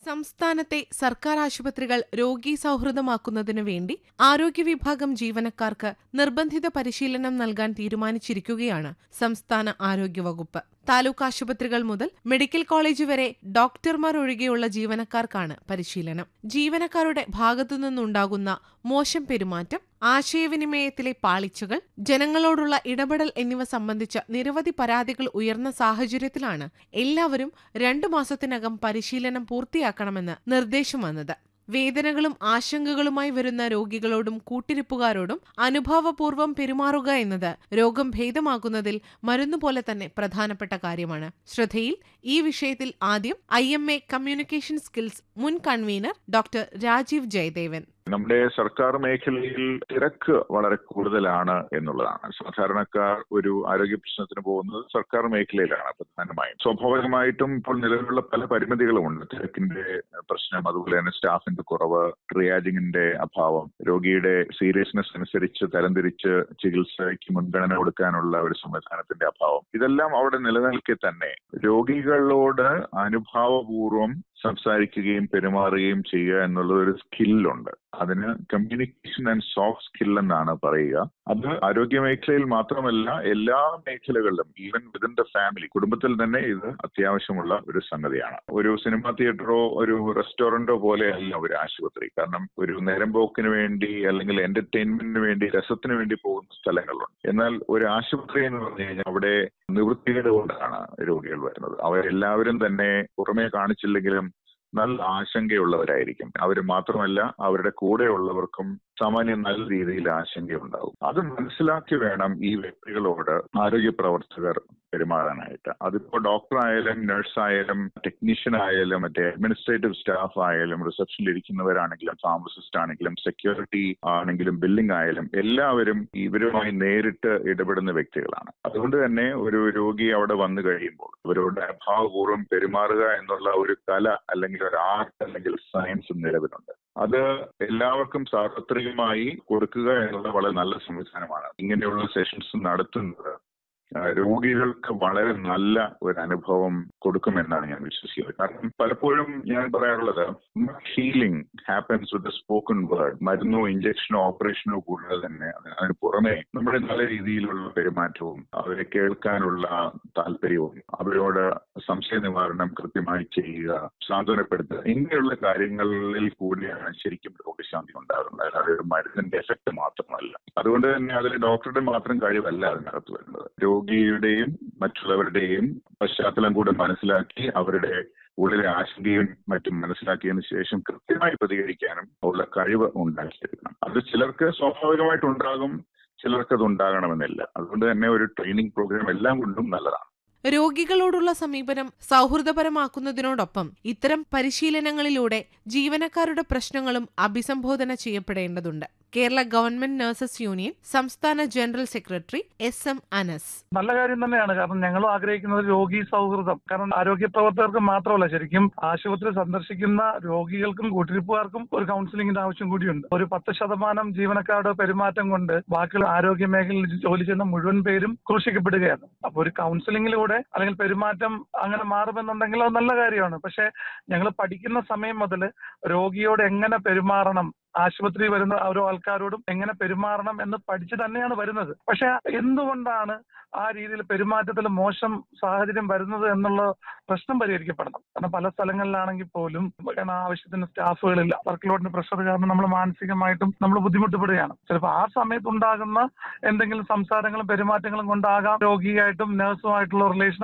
സംസ്ഥാനത്തെ സർക്കാർ ആശുപത്രികൾ രോഗീ സൗഹൃദമാക്കുന്നതിനു വേണ്ടി ആരോഗ്യ വിഭാഗം ജീവനക്കാർക്ക് നിർബന്ധിത പരിശീലനം നൽകാൻ തീരുമാനിച്ചിരിക്കുകയാണ് സംസ്ഥാന ആരോഗ്യവകുപ്പ്. താലൂക്ക് ആശുപത്രികൾ മുതൽ മെഡിക്കൽ കോളേജ് വരെ ഡോക്ടർമാർ ഒഴികെയുള്ള ജീവനക്കാർക്കാണ് പരിശീലനം. ജീവനക്കാരുടെ ഭാഗത്തുനിന്നുണ്ടാകുന്ന മോശം പെരുമാറ്റം, ആശയവിനിമയത്തിലെ പാളിച്ചകൾ, ജനങ്ങളോടുള്ള ഇടപെടൽ എന്നിവ സംബന്ധിച്ച നിരവധി പരാതികൾ ഉയർന്ന സാഹചര്യത്തിലാണ് എല്ലാവരും 2 മാസത്തിനകം പരിശീലനം പൂർത്തിയാക്കണമെന്ന് നിർദ്ദേശം വന്നത്. വേദനകളും ആശങ്കകളുമായി വരുന്ന രോഗികളോടും കൂട്ടിരിപ്പുകാരോടും അനുഭാവപൂർവ്വം പെരുമാറുക എന്നത് രോഗം ഭേദമാക്കുന്നതിൽ മരുന്നുപോലെ തന്നെ പ്രധാനപ്പെട്ട കാര്യമാണ്. ശ്രദ്ധയിൽ ഈ വിഷയത്തിൽ ആദ്യം IMA കമ്മ്യൂണിക്കേഷൻ സ്കിൽസ് മുൻ കൺവീനർ ഡോക്ടർ രാജീവ് ജയദേവൻ. നമ്മുടെ സർക്കാർ മേഖലയിൽ തിരക്ക് വളരെ കൂടുതലാണ് എന്നുള്ളതാണ്. സാധാരണക്കാർ ഒരു ആരോഗ്യ പ്രശ്നത്തിന് പോകുന്നത് സർക്കാർ മേഖലയിലാണ് പ്രധാനമായും. സ്വാഭാവികമായിട്ടും ഇപ്പോൾ നിലവിലുള്ള പല പരിമിതികളുമുണ്ട്. തിരക്കിന്റെ പ്രശ്നം, അതുപോലെ തന്നെ സ്റ്റാഫിന്റെ കുറവ്, ട്രിയാജിങ്ങിന്റെ അഭാവം, രോഗിയുടെ സീരിയസ്നെസ് അനുസരിച്ച് തരംതിരിച്ച് ചികിത്സയ്ക്ക് മുൻഗണന കൊടുക്കാനുള്ള ഒരു സംവിധാനത്തിന്റെ അഭാവം, ഇതെല്ലാം അവിടെ നിലനിൽക്കെ തന്നെ രോഗികളോട് അനുഭാവപൂർവ്വം സംസാരിക്കുകയും പെരുമാറുകയും ചെയ്യുക എന്നുള്ള ഒരു സ്കില്ലുണ്ട്. അതിന് കമ്മ്യൂണിക്കേഷൻ ആൻഡ് സോഫ്റ്റ് സ്കിൽ എന്നാണ് പറയുക. അത് ആരോഗ്യ മേഖലയിൽ മാത്രമല്ല, എല്ലാ മേഖലകളിലും, ഈവൻ വിതിൻ ദ ഫാമിലി, കുടുംബത്തിൽ തന്നെ ഇത് അത്യാവശ്യമുള്ള ഒരു സംഗതിയാണ്. ഒരു സിനിമാ തിയേറ്ററോ ഒരു റെസ്റ്റോറന്റോ പോലെയല്ല ഒരു ആശുപത്രി. കാരണം ഒരു നേരം പോക്കിന് വേണ്ടി അല്ലെങ്കിൽ എന്റർടൈൻമെന്റിന് വേണ്ടി, രസത്തിന് വേണ്ടി പോകുന്ന സ്ഥലങ്ങളുണ്ട്. എന്നാൽ ഒരു ആശുപത്രി എന്ന് പറഞ്ഞു കഴിഞ്ഞാൽ അവിടെ നിവൃത്തികേട് കൊണ്ടാണ് രോഗികൾ വരുന്നത്. അവരെല്ലാവരും തന്നെ പുറമേ കാണിച്ചില്ലെങ്കിലും നല്ല ആശങ്കയുള്ളവരായിരിക്കും. അവർ മാത്രമല്ല, അവരുടെ കൂടെയുള്ളവർക്കും സാമാന്യം നല്ല രീതിയിൽ ആശങ്കയുണ്ടാവും. അത് മനസ്സിലാക്കി വേണം ഈ വ്യക്തികളോട് ആരോഗ്യ പ്രവർത്തകർ പെരുമാറാനായിട്ട്. അതിപ്പോ ഡോക്ടർ ആയാലും, നഴ്സ് ആയാലും, ടെക്നീഷ്യൻ ആയാലും, മറ്റേ അഡ്മിനിസ്ട്രേറ്റീവ് സ്റ്റാഫ് ആയാലും, റിസപ്ഷനിൽ ഇരിക്കുന്നവരാണെങ്കിലും, ഫാർമസിസ്റ്റ് ആണെങ്കിലും, സെക്യൂരിറ്റി ആണെങ്കിലും, ബില്ലിംഗ് ആയാലും, എല്ലാവരും ഇവരുമായി നേരിട്ട് ഇടപെടുന്ന വ്യക്തികളാണ്. അതുകൊണ്ട് തന്നെ ഒരു രോഗി അവിടെ വന്നു കഴിയുമ്പോൾ അവരോട് അഭാവപൂർവ്വം പെരുമാറുക എന്നുള്ള ഒരു കല അല്ലെങ്കിൽ ഒരു ആർട്ട് അല്ലെങ്കിൽ സയൻസ് നിലവിലുണ്ട്. അത് എല്ലാവർക്കും സാർവത്രികമായി കൊടുക്കുക എന്നുള്ള വളരെ നല്ല സംവിധാനമാണ്. ഇങ്ങനെയുള്ള സെഷൻസ് നടത്തുന്നത് രോഗികൾക്ക് വളരെ നല്ല ഒരു അനുഭവം കൊടുക്കുമെന്നാണ് ഞാൻ വിശ്വസിക്കുന്നത്. കാരണം പലപ്പോഴും ഞാൻ പറയാറുള്ളത്, ഹീലിംഗ് ഹാപ്പൻസ് വിത്ത് സ്പോക്കൺ വേർഡ്. മരുന്നോ ഇഞ്ചക്ഷനോ ഓപ്പറേഷനോ കൂടാതെ തന്നെ അതിന് പുറമെ നമ്മുടെ നല്ല രീതിയിലുള്ള പെരുമാറ്റവും, അവരെ കേൾക്കാനുള്ള താല്പര്യവും, അവരോട് സംശയ നിവാരണം കൃത്യമായി ചെയ്യുക, സാന്ത്വനപ്പെടുത്തുക, ഇങ്ങനെയുള്ള കാര്യങ്ങളിൽ കൂടിയാണ് ശരിക്കും രോഗശാന്തി ഉണ്ടാകുന്നത്. അല്ലാതെ ഒരു മരുന്നിന്റെ എഫക്ട് മാത്രമല്ല. അതുകൊണ്ട് തന്നെ അതിൽ ഡോക്ടറുടെ മാത്രം കഴിവല്ല അതിനകത്ത് വരുന്നത്. രോഗിയുടെയും മറ്റുള്ളവരുടെയും പശ്ചാത്തലം കൂടെ മനസ്സിലാക്കി അവരുടെ ഉള്ളിലെ ആശങ്കയും മറ്റും മനസ്സിലാക്കിയതിനു ശേഷം കൃത്യമായി പ്രതികരിക്കാനും ഉള്ള കഴിവ് ഉണ്ടാക്കിയെടുക്കണം. അത് ചിലർക്ക് സ്വാഭാവികമായിട്ടുണ്ടാകും, ചിലർക്ക് അത് ഉണ്ടാകണമെന്നില്ല. അതുകൊണ്ട് തന്നെ ഒരു ട്രെയിനിങ് പ്രോഗ്രാം എല്ലാം കൊണ്ടും നല്ലതാണ്. രോഗികളോടുള്ള സമീപനം സൗഹൃദപരമാക്കുന്നതിനോടൊപ്പം ഇത്തരം പരിശീലനങ്ങളിലൂടെ ജീവനക്കാരുടെ പ്രശ്നങ്ങളും അഭിസംബോധന ചെയ്യപ്പെടേണ്ടതുണ്ട്. കേരള ഗവൺമെന്റ് നഴ്സസ് യൂണിയൻ സംസ്ഥാന ജനറൽ സെക്രട്ടറി SM അനസ്. നല്ല കാര്യം തന്നെയാണ്. കാരണം ഞങ്ങളും ആഗ്രഹിക്കുന്നത് രോഗി സൗഹൃദം. കാരണം ആരോഗ്യ പ്രവർത്തകർക്ക് മാത്രമല്ല, ശരിക്കും ആശുപത്രി സന്ദർശിക്കുന്ന രോഗികൾക്കും കൂട്ടിരിപ്പുകാർക്കും ഒരു കൗൺസിലിംഗിന്റെ ആവശ്യം കൂടിയുണ്ട്. ഒരു 10% ജീവനക്കാരുടെ പെരുമാറ്റം കൊണ്ട് ബാക്കിയുള്ള ആരോഗ്യ മേഖലയിൽ ജോലി ചെയ്യുന്ന മുഴുവൻ പേരും ക്രൂശിക്കപ്പെടുകയാണ്. അപ്പൊ ഒരു കൗൺസിലിംഗിലൂടെ അല്ലെങ്കിൽ പെരുമാറ്റം അങ്ങനെ മാറുമെന്നുണ്ടെങ്കിൽ അത് നല്ല കാര്യമാണ്. പക്ഷെ ഞങ്ങൾ പഠിക്കുന്ന സമയം മുതൽ രോഗിയോട് എങ്ങനെ പെരുമാറണം, ആശുപത്രി വരുന്ന ഓരോ ആൾക്കാരോടും എങ്ങനെ പെരുമാറണം എന്ന് പഠിച്ചു തന്നെയാണ് വരുന്നത്. പക്ഷെ എന്തുകൊണ്ടാണ് ആ രീതിയിൽ പെരുമാറ്റത്തിൽ മോശം സാഹചര്യം വരുന്നത് എന്നുള്ള പ്രശ്നം പരിഹരിക്കപ്പെടണം. കാരണം പല സ്ഥലങ്ങളിലാണെങ്കിൽ പോലും ആവശ്യത്തിന് സ്റ്റാഫുകളില്ല. വർക്ക് ലോഡിന്റെ പ്രഷർ കാരണം നമ്മൾ മാനസികമായിട്ടും നമ്മൾ ബുദ്ധിമുട്ടപ്പെടുകയാണ്. ചിലപ്പോൾ ആ സമയത്തുണ്ടാകുന്ന എന്തെങ്കിലും സംസാരങ്ങളും പെരുമാറ്റങ്ങളും കൊണ്ടാകാം രോഗിയായിട്ടും നഴ്സുമായിട്ടുള്ള റിലേഷൻ